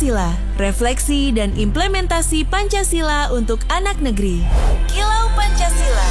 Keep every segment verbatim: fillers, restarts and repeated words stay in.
Pancasila, refleksi dan implementasi Pancasila untuk anak negeri. Kilau Pancasila.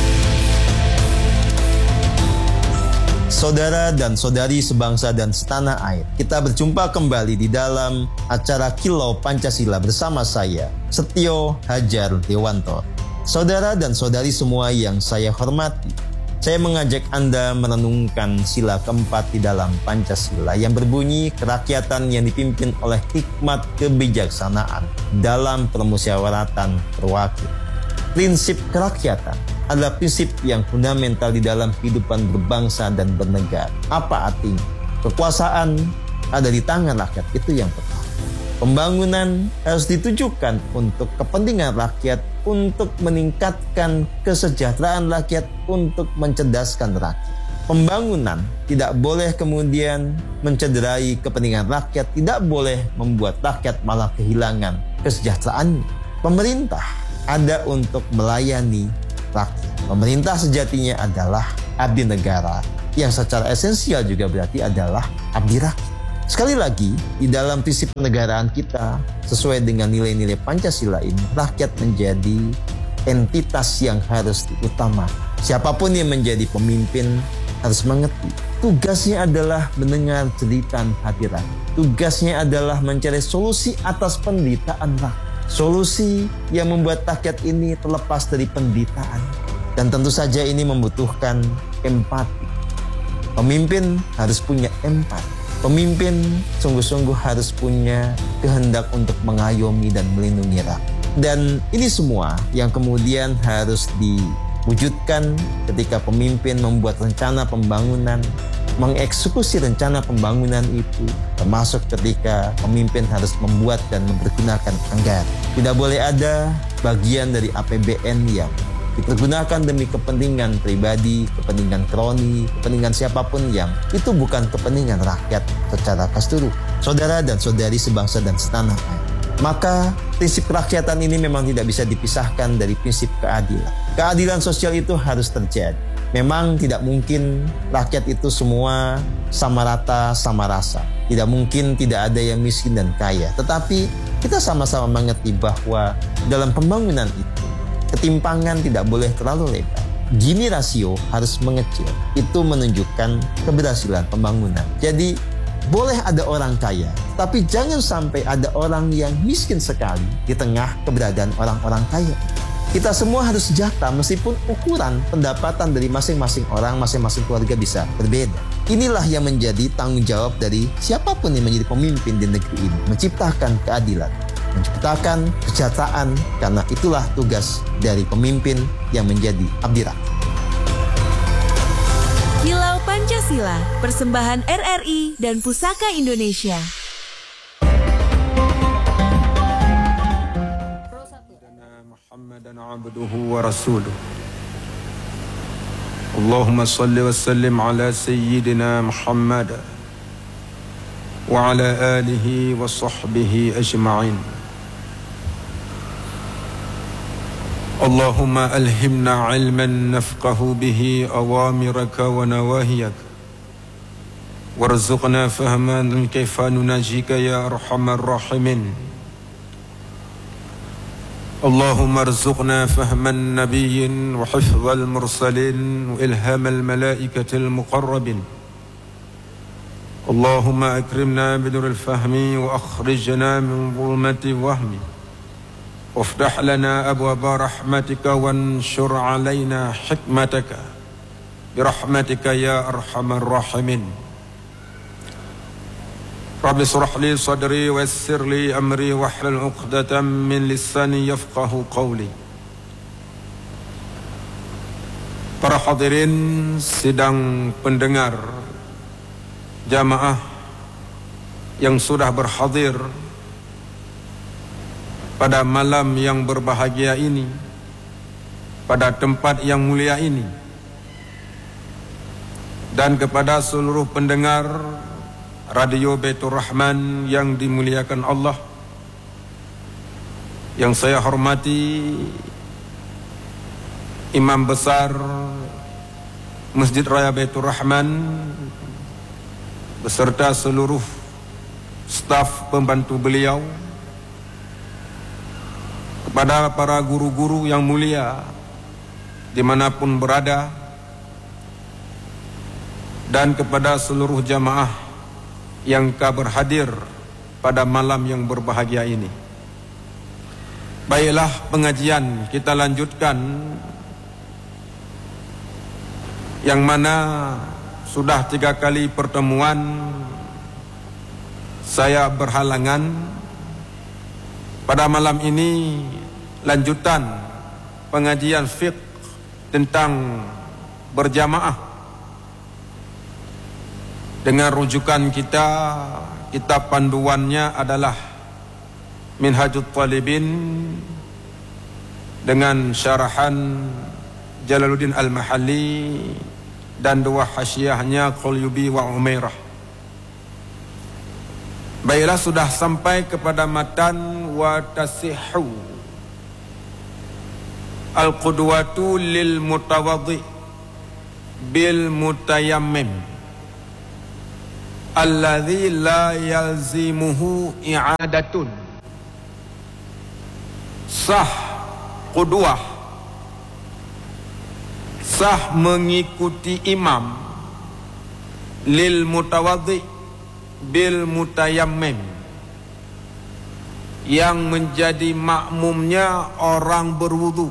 Saudara dan saudari sebangsa dan setanah air, kita berjumpa kembali di dalam acara Kilau Pancasila bersama saya, Setio Hajar Dewanto. Saudara dan saudari semua yang saya hormati, saya mengajak Anda merenungkan sila keempat di dalam Pancasila yang berbunyi kerakyatan yang dipimpin oleh hikmat kebijaksanaan dalam permusyawaratan terwakil. Prinsip kerakyatan adalah prinsip yang fundamental di dalam kehidupan berbangsa dan bernegara. Apa artinya? Kekuasaan ada di tangan rakyat, itu yang pertama. Pembangunan harus ditujukan untuk kepentingan rakyat, untuk meningkatkan kesejahteraan rakyat, untuk mencerdaskan rakyat. Pembangunan tidak boleh kemudian mencederai kepentingan rakyat, tidak boleh membuat rakyat malah kehilangan kesejahteraan. Pemerintah ada untuk melayani rakyat. Pemerintah sejatinya adalah abdi negara, yang secara esensial juga berarti adalah abdi rakyat. Sekali lagi, di dalam prinsip kenegaraan kita, sesuai dengan nilai-nilai Pancasila ini, rakyat menjadi entitas yang harus diutamakan. Siapapun yang menjadi pemimpin harus mengerti, tugasnya adalah mendengar jeritan hati rakyat. Tugasnya adalah mencari solusi atas penderitaan rakyat. Solusi yang membuat rakyat ini terlepas dari penderitaan. Dan tentu saja ini membutuhkan empati. Pemimpin harus punya empati. Pemimpin sungguh-sungguh harus punya kehendak untuk mengayomi dan melindungi rakyat. Dan ini semua yang kemudian harus diwujudkan ketika pemimpin membuat rencana pembangunan, mengeksekusi rencana pembangunan itu, termasuk ketika pemimpin harus membuat dan mempergunakan anggaran. Tidak boleh ada bagian dari A P B N yang dipergunakan demi kepentingan pribadi, kepentingan kroni, kepentingan siapapun yang itu bukan kepentingan rakyat secara keseluruhan. Saudara dan saudari sebangsa dan setanah air. Maka prinsip kerakyatan ini memang tidak bisa dipisahkan dari prinsip keadilan. Keadilan sosial itu harus terjadi. Memang tidak mungkin rakyat itu semua sama rata, sama rasa. Tidak mungkin tidak ada yang miskin dan kaya. Tetapi kita sama-sama mengerti bahwa dalam pembangunan itu, ketimpangan tidak boleh terlalu lebar. Gini rasio harus mengecil. Itu menunjukkan keberhasilan pembangunan. Jadi boleh ada orang kaya, tapi jangan sampai ada orang yang miskin sekali di tengah keberadaan orang-orang kaya. Kita semua harus sejahtera meskipun ukuran pendapatan dari masing-masing orang, masing-masing keluarga bisa berbeda. Inilah yang menjadi tanggung jawab dari siapapun yang menjadi pemimpin di negeri ini. Menciptakan keadilan, menciptakan kesejahteraan, karena itulah tugas dari pemimpin yang menjadi abdi rakyat. Kilau Pancasila, persembahan R R I dan Pusaka Indonesia. Muhammadan abduhu wa rasuluh. Allahumma salli wa sallim ala sayyidina Muhammad wa ala alihi wa sahbihi ajma'in. Allahumma alhimna ilman nafqahu bihi awamiraka wa nawahiyaka warzuqna fahman kaifa nunajika ya arhamar rahimin. Allahumma arzuqna fahman nabiyyin wa hifdhal mursalin wa ilhamal malaikatil muqarrabin. Allahumma akrimna biduril fahmi wa akhrijna min dhulumati wahmi. وافتح لنا أبواب رحمتك وانشر علينا حكمتك برحمتك يا أرحم الراحمين. رب اشرح لي صدري ويسر لي أمري واحلل عقدة من لساني يفقه قولي. Para hadirin sidang pendengar, jamaah yang sudah berhadir pada malam yang berbahagia ini, pada tempat yang mulia ini, dan kepada seluruh pendengar Radio Baitur Rahman yang dimuliakan Allah, yang saya hormati Imam Besar Masjid Raya Baitur Rahman beserta seluruh staf pembantu beliau, kepada para guru-guru yang mulia dimanapun berada, dan kepada seluruh jamaah yang berhadir pada malam yang berbahagia ini. Baiklah, pengajian kita lanjutkan, yang mana sudah tiga kali pertemuan saya berhalangan. Pada malam ini lanjutan pengajian fiqh tentang berjamaah dengan rujukan kita, kitab panduannya adalah Minhajut Talibin dengan syarahan Jalaluddin Al-Mahalli dan dua hasyiahnya Qulyubi wa Umairah. Baiklah, sudah sampai kepada matan wa tasihhu al-qudwatu lil mutawaddi bil mutayammim alladhi la yalzimuhu i'adatun. Sah qudwah, sah mengikuti imam, lil mutawaddi bil mutayammim, yang menjadi makmumnya orang berwudu,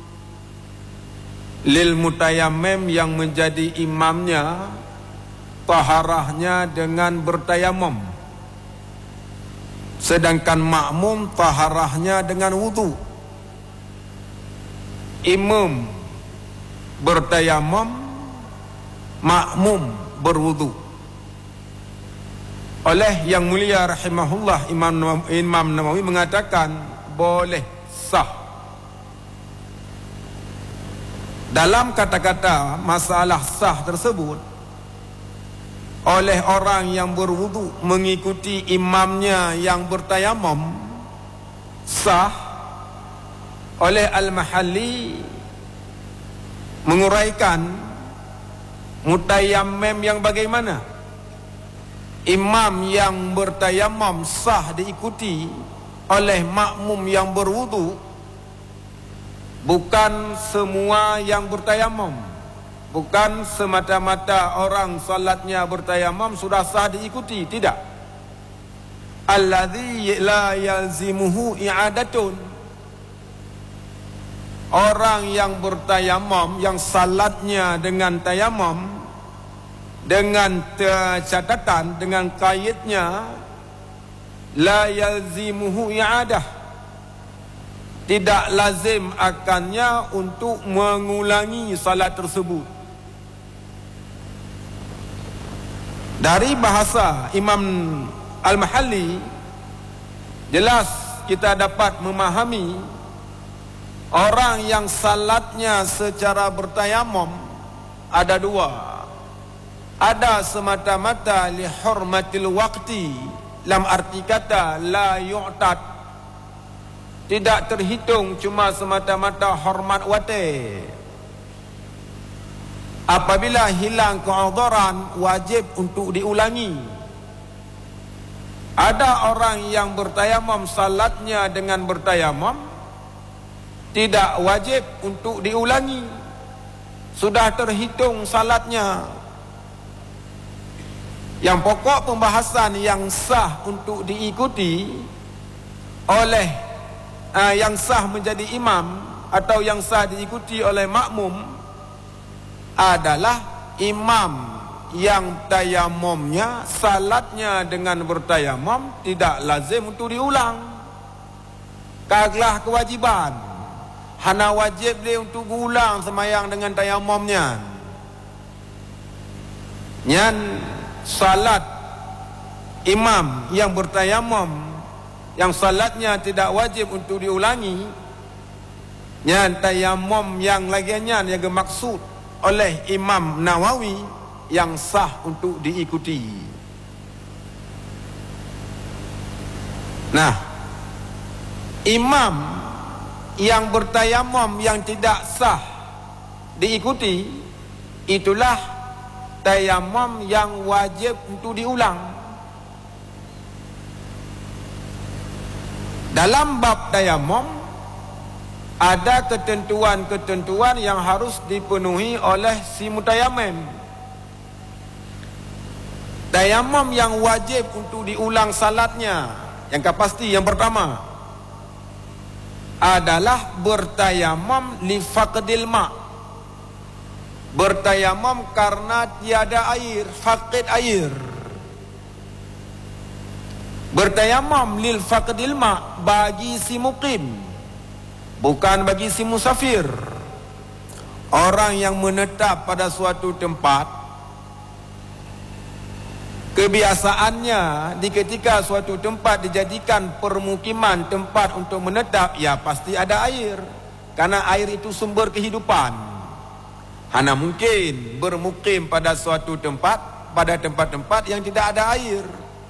lil mutayammim yang menjadi imamnya taharahnya dengan bertayamum, sedangkan makmum taharahnya dengan wudu. Imam bertayamum, makmum berwudu. Oleh yang mulia rahimahullah, Imam Imam Nawawi mengatakan boleh sah. Dalam kata-kata masalah sah tersebut, oleh orang yang berwudu mengikuti imamnya yang bertayamum, sah. Oleh Al-Mahalli menguraikan mutayammim yang bagaimana. Imam yang bertayamum sah diikuti oleh makmum yang berwudu, bukan semua yang bertayamum, bukan semata-mata orang salatnya bertayamum sudah sah diikuti, tidak. Alladzi la yalzimuhu i'adatun, orang yang bertayamum, yang salatnya dengan tayamum, dengan catatan, dengan kaidnya la yalzimuhu i'adah, tidak lazim akannya untuk mengulangi salat tersebut. Dari bahasa Imam Al-Mahalli jelas kita dapat memahami orang yang salatnya secara bertayamum ada dua. Ada semata-mata li hurmatil waqti, dalam arti kata la yu'tad, tidak terhitung, cuma semata-mata hormat waktu. Apabila hilang keudhuran, wajib untuk diulangi. Ada orang yang bertayamum, salatnya dengan bertayamum, tidak wajib untuk diulangi, sudah terhitung salatnya. Yang pokok pembahasan yang sah untuk diikuti oleh uh, yang sah menjadi imam atau yang sah diikuti oleh makmum adalah imam yang tayamumnya, salatnya dengan bertayamum tidak lazim untuk diulang. Kaglah kewajiban, hana wajib dia untuk ulang semayang dengan tayamumnya. Nyan salat imam yang bertayamum, yang salatnya tidak wajib untuk diulangi, nyan tayamum yang lagiannya yang dimaksud oleh Imam Nawawi yang sah untuk diikuti. Nah, imam yang bertayamum yang tidak sah diikuti, itulah tayamum yang wajib untuk diulang. dalam bab tayamum ada ketentuan-ketentuan yang harus dipenuhi oleh si mutayammim. Tayamum yang wajib untuk diulang salatnya, yang pasti yang pertama adalah bertayamum li faqdil ma'. Bertayamum karena tiada air, faqid air. Bertayamum lil faqdil ma' bagi si muqim, bukan bagi si musafir. Orang yang menetap pada suatu tempat, kebiasaannya di ketika suatu tempat dijadikan permukiman, tempat untuk menetap, ya pasti ada air. Karena air itu sumber kehidupan. Hana mungkin bermukim pada suatu tempat, pada tempat-tempat yang tidak ada air.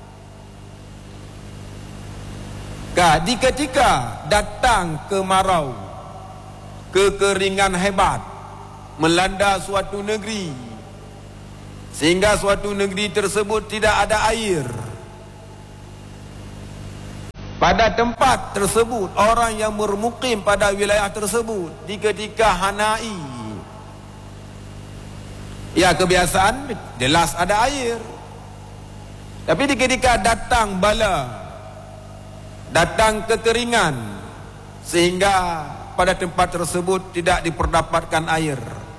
Di ketika datang kemarau, kekeringan hebat melanda suatu negeri, sehingga suatu negeri tersebut tidak ada air, pada tempat tersebut orang yang bermukim pada wilayah tersebut di ketika hanai, ya kebiasaan jelas ada air. Tapi di ketika datang bala, datang kekeringan, sehingga pada tempat tersebut tidak diperdapatkan air,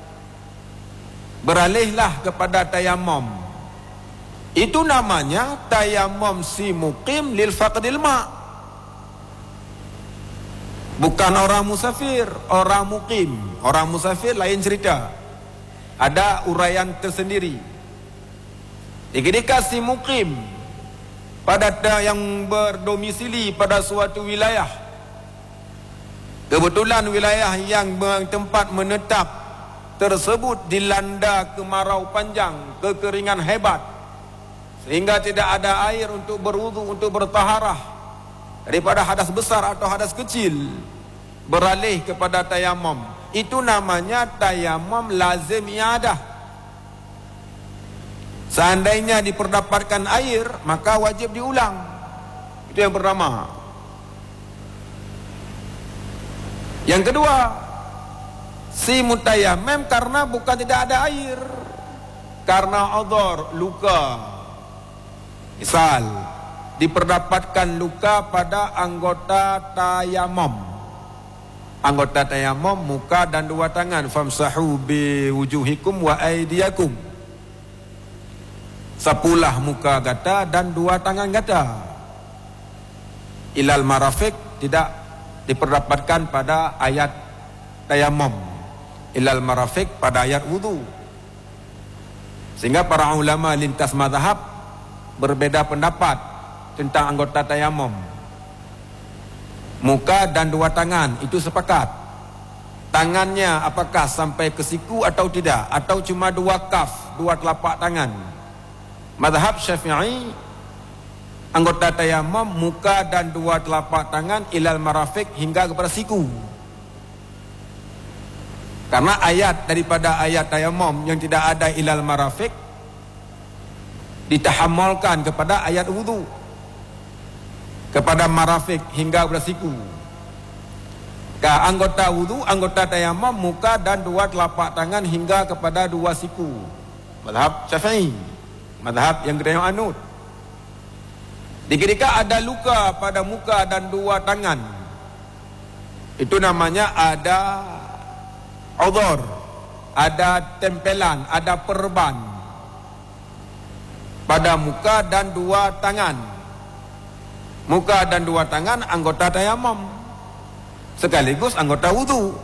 beralihlah kepada tayamum. Itu namanya tayamum si muqim lil faqdil ma'. Bukan orang musafir, orang muqim. Orang musafir lain cerita, ada uraian tersendiri. Ketika si muqim pada yang berdomisili pada suatu wilayah, kebetulan wilayah yang tempat menetap tersebut dilanda kemarau panjang, kekeringan hebat, sehingga tidak ada air untuk berwudu, untuk bertaharah daripada hadas besar atau hadas kecil, beralih kepada tayamum. Itu namanya tayamum lazim iadah. Seandainya diperdapatkan air, maka wajib diulang. Itu yang pertama. Yang kedua, si mutayammim karena bukan tidak ada air, karena udhur, luka. Misal diperdapatkan luka pada anggota tayamum. Anggota tayamum muka dan dua tangan. Famsahu bi wujuhikum wa aydiyakum. Sapulah muka gata dan dua tangan gata. Ilal marafiq tidak diperdapatkan pada ayat tayamum. Ilal marafiq pada ayat wudu. Sehingga para ulama lintas mazhab berbeda pendapat tentang anggota tayamum. Muka dan dua tangan itu sepakat. Tangannya apakah sampai ke siku atau tidak, atau cuma dua kaf, dua telapak tangan. Mazhab Syafi'i, anggota tayamum muka dan dua telapak tangan ilal marafiq hingga kepada siku. Karena ayat daripada ayat tayamum yang tidak ada ilal marafiq ditahammalkan kepada ayat wudu, kepada marafiq hingga kepada siku. Ke anggota wudu, anggota tayamum muka dan dua telapak tangan hingga kepada dua siku. Mazhab Syafi'i, mazhab yang kita yang anut. Ketika ada luka pada muka dan dua tangan, itu namanya ada udhur, ada tempelan, ada perban pada muka dan dua tangan. Muka dan dua tangan anggota tayamum sekaligus anggota wudu.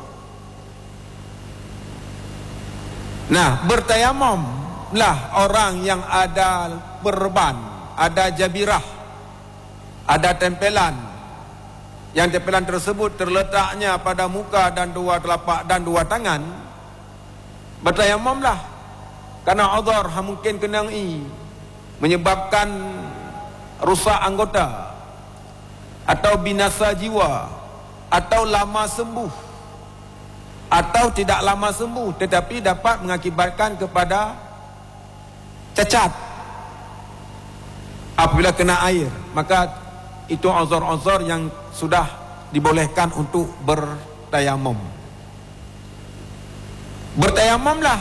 Nah, bertayamum lah orang yang ada perban, ada jabirah, ada tempelan, yang tempelan tersebut terletaknya pada muka dan dua telapak dan dua tangan, bertayamumlah. Karena udhur mungkin kenai menyebabkan rusak anggota, atau binasa jiwa, atau lama sembuh, atau tidak lama sembuh tetapi dapat mengakibatkan kepada cacat apabila kena air, maka itu uzur-uzur yang sudah dibolehkan untuk bertayamum. Bertayamumlah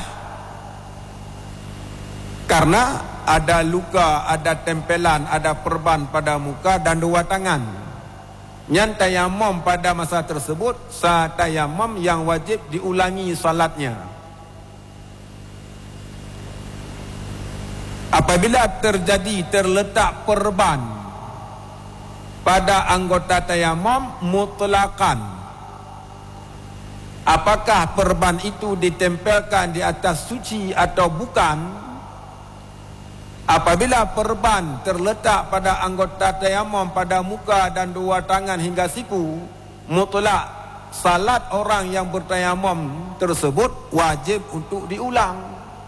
karena ada luka, ada tempelan, ada perban pada muka dan dua tangan. Yang tayamum pada masa tersebut satayamum yang wajib diulangi salatnya. Apabila terjadi terletak perban pada anggota tayamum mutlaqan, apakah perban itu ditempelkan di atas suci atau bukan? Apabila perban terletak pada anggota tayamum pada muka dan dua tangan hingga siku, mutlak salat orang yang bertayamum tersebut wajib untuk diulang.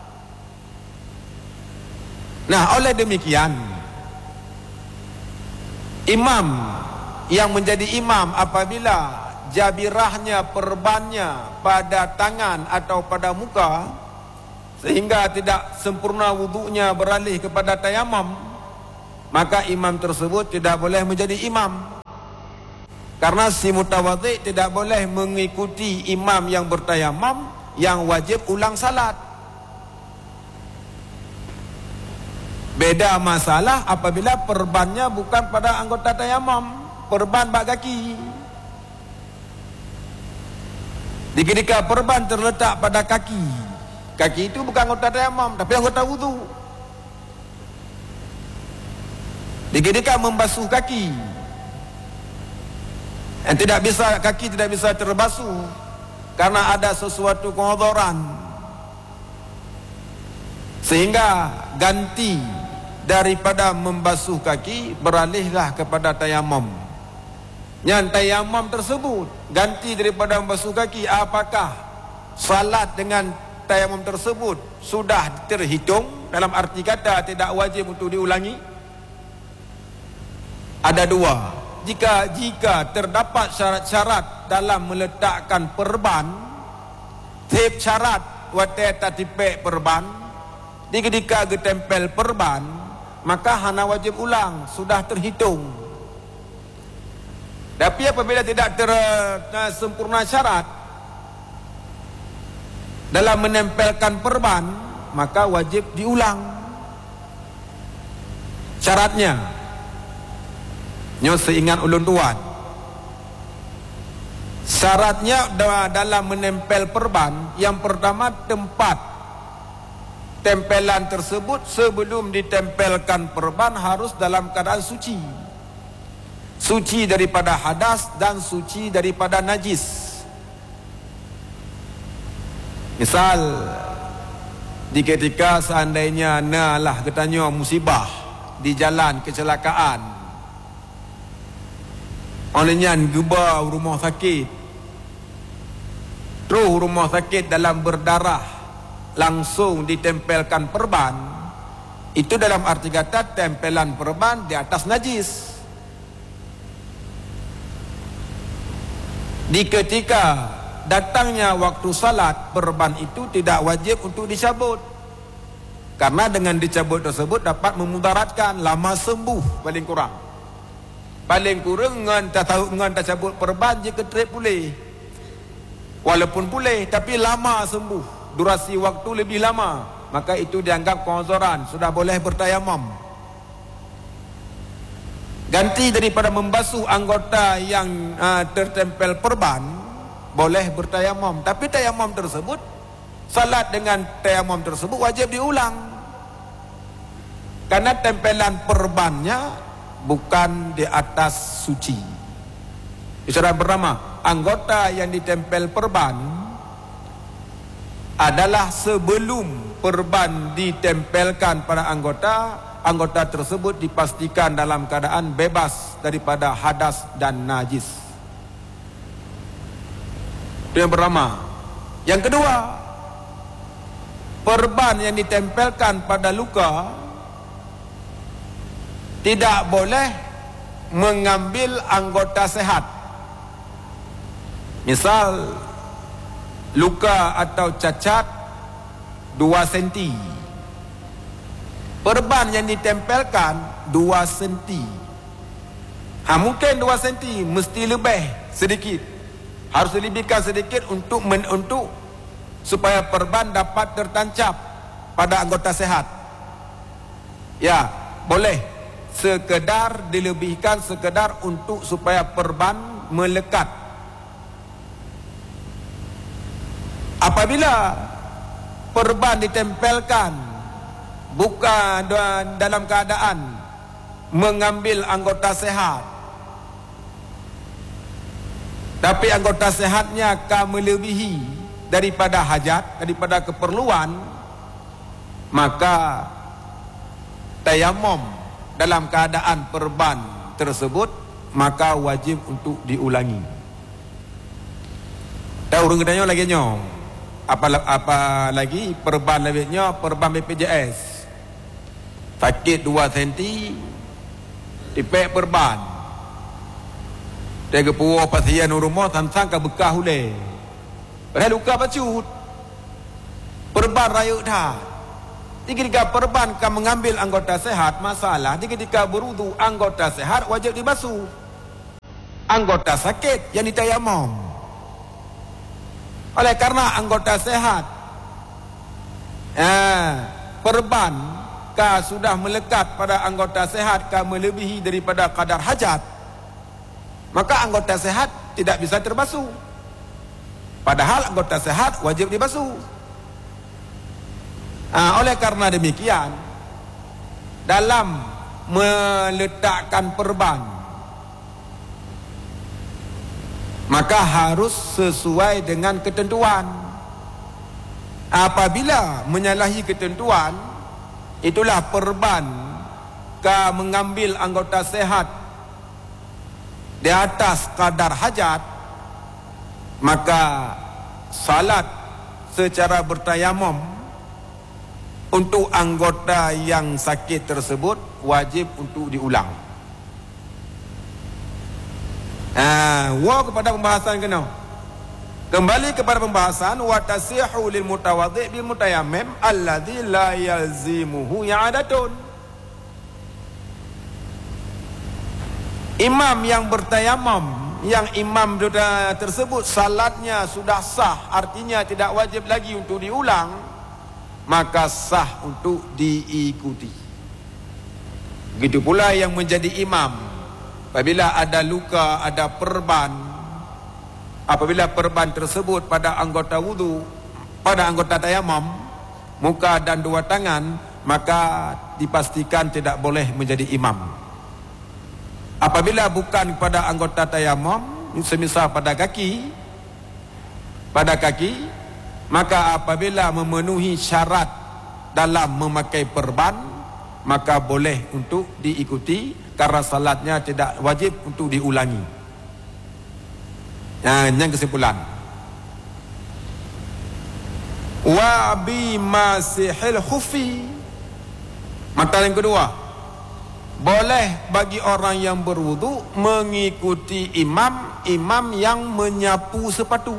Nah, oleh demikian imam yang menjadi imam apabila jabirahnya, perbannya pada tangan atau pada muka sehingga tidak sempurna wudunya beralih kepada tayamum, maka imam tersebut tidak boleh menjadi imam. Karena si mutawadhi tidak boleh mengikuti imam yang bertayamum yang wajib ulang salat. Beda masalah apabila perbannya bukan pada anggota tayamum, perban bak kaki. Ketika perban terletak pada kaki, kaki itu bukan anggota tayamum tapi anggota wudu. Ketika membasuh kaki, yang tidak bisa, kaki tidak bisa terbasuh karena ada sesuatu keudhuran, sehingga ganti daripada membasuh kaki beralihlah kepada tayamum. Yang tayamum tersebut ganti daripada membasuh kaki, apakah salat dengan tayamum tersebut sudah terhitung dalam arti kata tidak wajib untuk diulangi? Ada dua. Jika jika terdapat syarat-syarat dalam meletakkan perban, tip syarat wate tatipek perban, diketika getempel perban, maka hana wajib ulang, sudah terhitung. Tapi apabila tidak ter, uh, sempurna syarat dalam menempelkan perban, maka wajib diulang syaratnya. Nyo seingat ulun tuan, syaratnya dalam menempel perban, yang pertama tempat tempelan tersebut sebelum ditempelkan perban harus dalam keadaan suci. Suci daripada hadas dan suci daripada najis. Misal di ketika seandainya nalah katanya musibah di jalan, kecelakaan, olehnya gebar rumah sakit, terus rumah sakit dalam berdarah, langsung ditempelkan perban, itu dalam arti kata tempelan perban di atas najis. Di ketika datangnya waktu salat, perban itu tidak wajib untuk dicabut, karena dengan dicabut tersebut dapat memudaratkan, lama sembuh paling kurang. Paling kurang dengan tak tahu dengan tak cabut perban je ketrip pulih. Walaupun pulih tapi lama sembuh, durasi waktu lebih lama, maka itu dianggap keudhuran, sudah boleh bertayamum. Ganti daripada membasuh anggota yang uh, tertempel perban, boleh bertayamum. Tapi tayamum tersebut, salat dengan tayamum tersebut wajib diulang, karena tempelan perbannya bukan di atas suci. Isyarat pertama, anggota yang ditempel perban adalah sebelum perban ditempelkan pada anggota, anggota tersebut dipastikan dalam keadaan bebas daripada hadas dan najis. Itu yang pertama. Yang kedua, perban yang ditempelkan pada luka tidak boleh mengambil anggota sehat. Misal luka atau cacat dua senti, perban yang ditempelkan dua senti, Ha, mungkin dua senti, mesti lebih sedikit. Harus dilebihkan sedikit untuk men, untuk supaya perban dapat tertancap pada anggota sehat. Ya, boleh sekedar dilebihkan sekedar untuk supaya perban melekat. Apabila perban ditempelkan bukan dalam keadaan mengambil anggota sehat, tapi anggota sehatnya akan melebihi daripada hajat, daripada keperluan, maka tayamum dalam keadaan perban tersebut maka wajib untuk diulangi. Tahu orang kedanya lagi nyo apa apa lagi perban lebihnya perban B P J S sakit dua senti dipek perban tega puo pasien rumah sansang ka bekah ule padahal luka pacut perban rayuk dah. Ketika perban kan mengambil anggota sehat, masalah ketika berwudu anggota sehat wajib dibasuh, anggota sakit yang ditayamum. Oleh karena anggota sehat eh, perban ka sudah melekat pada anggota sehat ka melebihi daripada kadar hajat, maka anggota sehat tidak bisa terbasuh, padahal anggota sehat wajib dibasuh. Ha, oleh karena demikian, dalam meletakkan perban maka harus sesuai dengan ketentuan. Apabila menyalahi ketentuan, itulah perban ka mengambil anggota sehat di atas kadar hajat, maka salat secara bertayamum untuk anggota yang sakit tersebut wajib untuk diulang. Ah, wa kepada pembahasan kena. Kembali kepada pembahasan wa tasihu lil mutawaddi bil mutayammim alladzi la yalzimuhu i'adatun. Imam yang bertayamum, yang imam tersebut salatnya sudah sah, artinya tidak wajib lagi untuk diulang, maka sah untuk diikuti. Begitu pula yang menjadi imam, apabila ada luka, ada perban, apabila perban tersebut pada anggota wudu, pada anggota tayamum, muka dan dua tangan, maka dipastikan tidak boleh menjadi imam. Apabila bukan pada anggota tayamum, semisal pada kaki, pada kaki, maka apabila memenuhi syarat dalam memakai perban, maka boleh untuk diikuti, karena salatnya tidak wajib untuk diulangi. Nah, yang kesimpulan, wa bi masihil khufi, mata yang kedua, boleh bagi orang yang berwudu mengikuti imam, imam yang menyapu sepatu.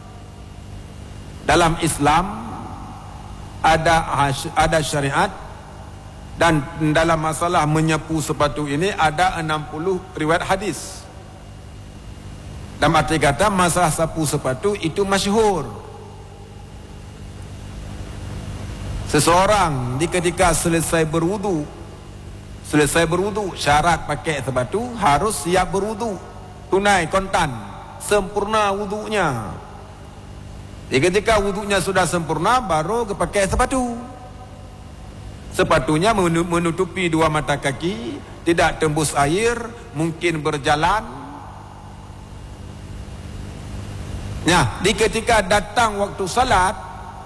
Dalam Islam ada ada syariat, dan dalam masalah menyapu sepatu ini ada enam puluh riwayat hadis. Dalam arti kata masalah sapu sepatu itu masyhur. Seseorang di ketika selesai berwudu, selesai berwudu, syarat pakai sepatu harus siap berwudu, tunai kontan, sempurna wudunya. Di ketika wudunya sudah sempurna, baru pakai sepatu. Sepatunya menutupi dua mata kaki, tidak tembus air, mungkin berjalan. Nah, di ketika datang waktu salat,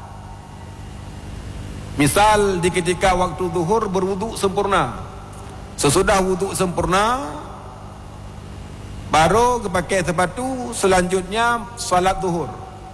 misal di ketika waktu zuhur berwudu sempurna, sesudah wudu sempurna baru pakai sepatu, selanjutnya salat zuhur.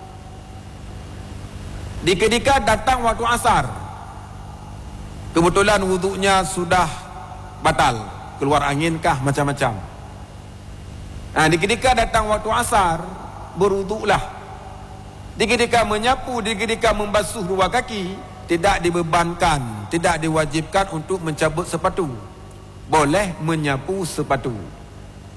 Di ketika datang waktu asar, kebetulan wudunya sudah batal, keluar angin kah, macam-macam. Nah, di ketika datang waktu asar, berwuduklah. Di ketika menyapu, di ketika membasuh dua kaki, tidak dibebankan, tidak diwajibkan untuk mencabut sepatu. Boleh menyapu sepatu.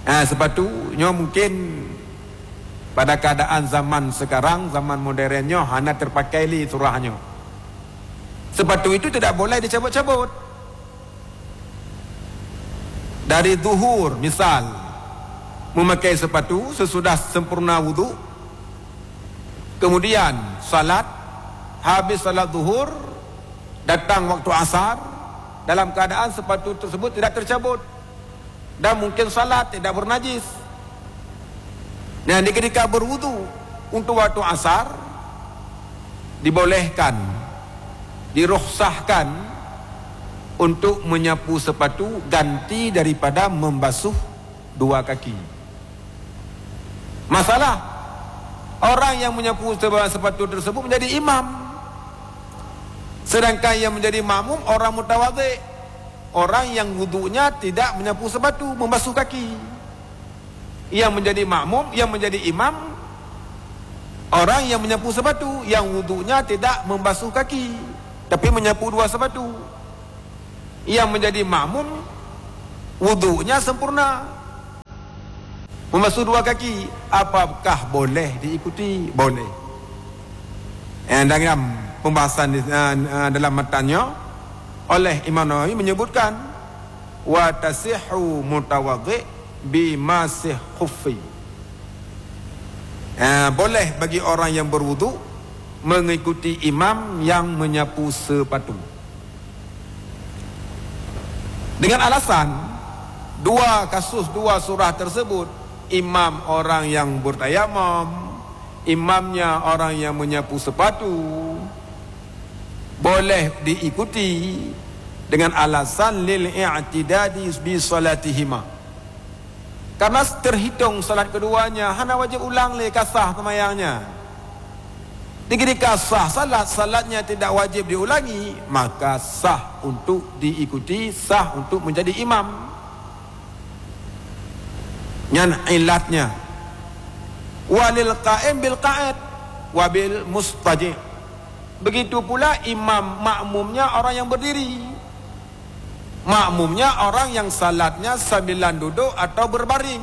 Ah, sepatunya mungkin pada keadaan zaman sekarang, zaman modernnya, hanya terpakai li surahnya. Sepatu itu tidak boleh dicabut-cabut. Dari zuhur, misal, memakai sepatu sesudah sempurna wudu, kemudian salat, habis salat zuhur, datang waktu asar, dalam keadaan sepatu tersebut tidak tercabut, dan mungkin salat tidak bernajis. Nah, ketika berwudu untuk waktu asar, dibolehkan, dirukhsahkan untuk menyapu sepatu ganti daripada membasuh dua kaki. Masalah, orang yang menyapu sepatu tersebut menjadi imam, sedangkan yang menjadi makmum orang mutawadhi, orang yang wudunya tidak menyapu sepatu, membasuh kaki. Yang menjadi makmum, yang menjadi imam, orang yang menyapu sepatu, yang wudunya tidak membasuh kaki, tapi menyapu dua sepatu. Yang menjadi makmum, wudunya sempurna, membasuh dua kaki. Apakah boleh diikuti? Boleh. Eh, dalam pembahasan uh, dalam matanya oleh Imam Nawawi menyebutkan wa tasihhu mutawadhi bimasih khuffi. Eh, boleh bagi orang yang berwudu mengikuti imam yang menyapu sepatu, dengan alasan dua kasus, dua surah tersebut, imam orang yang bertayamum, imamnya orang yang menyapu sepatu, boleh diikuti dengan alasan lil i'tidadi bi salatihima, karena terhitung salat keduanya hanya wajib ulang le kasah semayangnya. Jika sah salat, salatnya tidak wajib diulangi, maka sah untuk diikuti, sah untuk menjadi imam. Yang ilatnya walil qa'im bil qa'id wabil mustaji'. Begitu pula imam makmumnya orang yang berdiri, makmumnya orang yang salatnya sambilan duduk atau berbaring.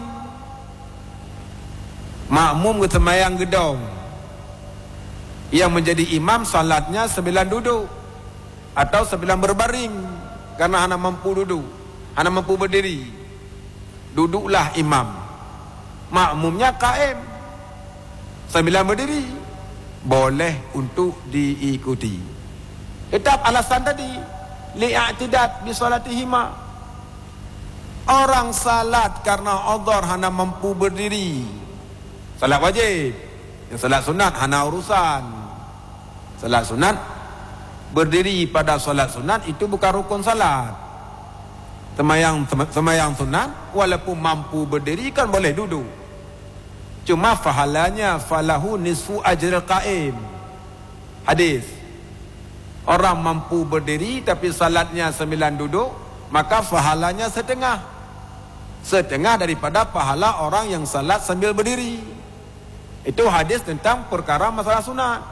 Makmum kesemayang gedong, yang menjadi imam salatnya sembilan duduk atau sembilan berbaring, karena hanya mampu duduk, hanya mampu berdiri, duduklah imam. Makmumnya qaim, sembilan berdiri, boleh untuk diikuti. Tetap alasan tadi, li'a'tidad bi salatihima. Orang salat karena udhur hanya mampu berdiri, salat wajib. Yang salat sunat hanya urusan. Salat sunat, berdiri pada salat sunat itu bukan rukun salat. Semayang semayang sunat walaupun mampu berdiri kan boleh duduk, cuma fahalanya falahu nisfu ajril qaim. Hadis, orang mampu berdiri tapi salatnya sembilan duduk, maka pahalanya setengah setengah daripada pahala orang yang salat sambil berdiri. Itu hadis tentang perkara masalah sunat.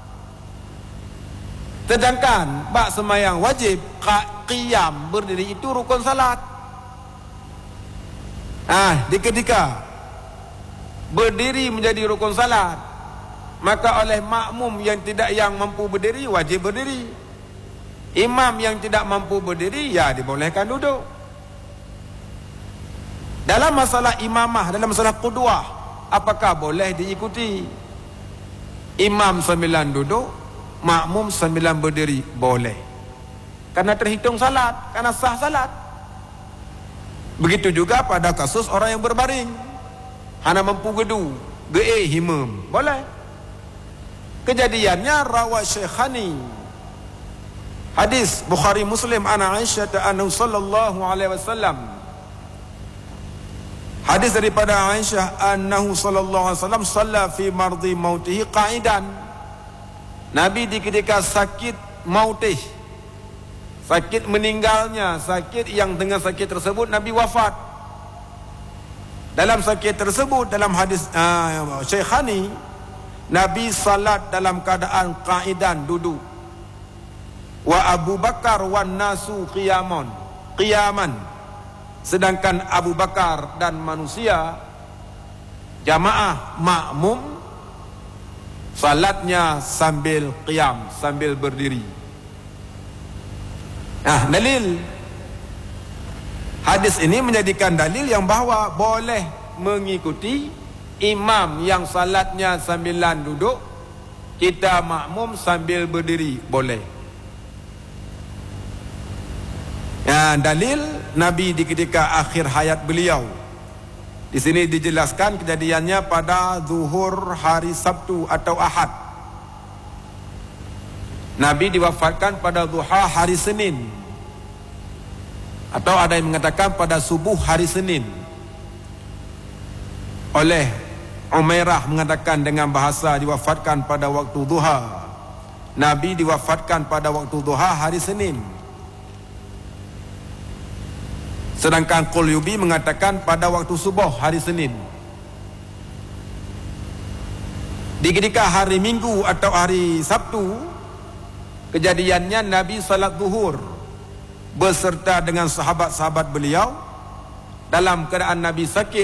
Sedangkan bak semayang wajib, qiyam, berdiri, itu rukun salat. Ah, di ketika berdiri menjadi rukun salat, maka oleh makmum yang tidak yang mampu berdiri wajib berdiri. Imam yang tidak mampu berdiri ya dibolehkan duduk. Dalam masalah imamah, dalam masalah qudwah, apakah boleh diikuti? Imam sembilan duduk, makmum sembilan berdiri, boleh, karena terhitung salat, karena sah salat. Begitu juga pada kasus orang yang berbaring, hanya mampu gedu, ge himam, boleh. Kejadiannya rawat Syekhani, hadis Bukhari Muslim, ana Aisyah anhu sallallahu alaihi wasallam. Hadis daripada Aisyah annahu sallallahu alaihi wasallam shalla fi mardi mautihi qa'idan. Nabi di ketika sakit mautih, sakit meninggalnya, sakit yang dengan sakit tersebut Nabi wafat. Dalam sakit tersebut, dalam hadis uh, Syekhani, Nabi salat dalam keadaan qa'idan, duduk. Wa Abu Bakar wan nasu qiyaman, qiyaman. Sedangkan Abu Bakar dan manusia, jamaah makmum, salatnya sambil qiyam, sambil berdiri. Nah, dalil hadis ini menjadikan dalil yang bahawa boleh mengikuti imam yang salatnya sambilan duduk, kita makmum sambil berdiri, boleh. Ya, dalil Nabi di ketika akhir hayat beliau. Di sini dijelaskan kejadiannya pada zuhur hari Sabtu atau Ahad. Nabi diwafatkan pada duha hari Senin, atau ada yang mengatakan pada subuh hari Senin. Oleh Umairah mengatakan dengan bahasa diwafatkan pada waktu duha. Nabi diwafatkan pada waktu duha hari Senin. Sedangkan Qulyubi mengatakan pada waktu subuh hari Senin. Di ketika hari Minggu atau hari Sabtu, kejadiannya Nabi salat zuhur beserta dengan sahabat-sahabat beliau dalam keadaan Nabi sakit.